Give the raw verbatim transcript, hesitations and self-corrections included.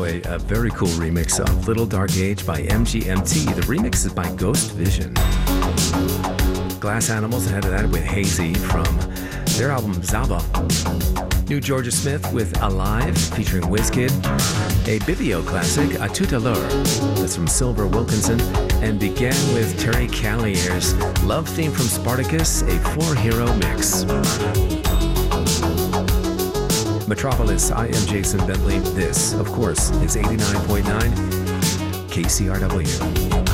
enjoy a very cool remix of Little Dark Age by M G M T. The remix is by Ghost Vision. Glass Animals ahead of that with Hazy from their album Zaba. New Georgia Smith with Alive featuring Wizkid. A Bibio classic, A Tout à l'heure, that's from Silver Wilkinson. And began with Terry Callier's Love Theme from Spartacus, a four-hero mix. Metropolis, I am Jason Bentley. This, of course, is eighty-nine point nine K C R W.